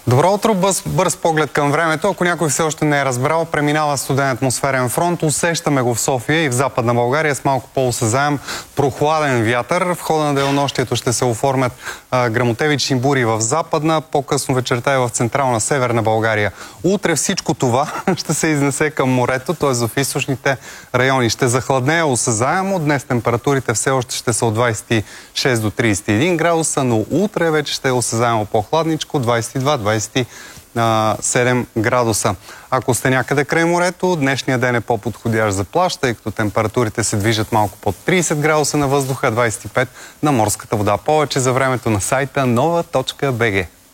Добро утро, бърз поглед към времето. Ако някой все още не е разбрал, преминава студен атмосферен фронт. Усещаме го в София и в Западна България с малко по-осезаем прохладен вятър. В хода на денонощието ще се оформят гръмотевични бури в Западна, по-късно вечерта и в Централна Северна България. Утре всичко това ще се изнесе към морето, т.е. в източните райони. Ще захладнее осезаемо. Днес температурите все още ще са от 26 до 31 градуса, но утре вече ще е осезаемо по-хладничко, 22-27 градуса. Ако сте някъде край морето, днешния ден е по-подходящ за плаж, тъй като температурите се движат малко под 30 градуса на въздуха, 25 на морската вода. Повече за времето на сайта nova.bg.